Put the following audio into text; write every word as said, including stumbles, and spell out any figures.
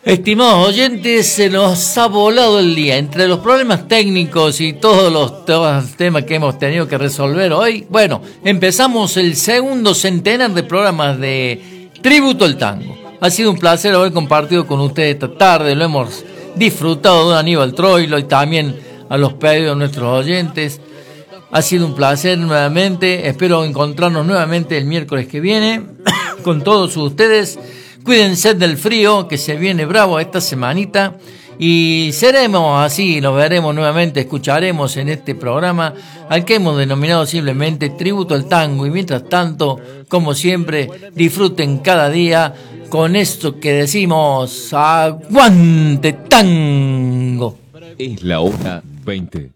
Estimados oyentes, se nos ha volado el día. Entre los problemas técnicos y todos los, todos los temas que hemos tenido que resolver hoy, bueno, empezamos el segundo centenar de programas de Tributo al Tango. Ha sido un placer haber compartido con ustedes esta tarde, lo hemos disfrutado de Aníbal Troilo y también a los pedidos de nuestros oyentes. Ha sido un placer nuevamente, espero encontrarnos nuevamente el miércoles que viene con todos ustedes. Cuídense del frío que se viene bravo esta semanita y seremos así, nos veremos nuevamente, escucharemos en este programa al que hemos denominado simplemente Tributo al Tango. Y mientras tanto, como siempre, disfruten cada día con esto que decimos: ¡aguante tango! Es la hora veinte.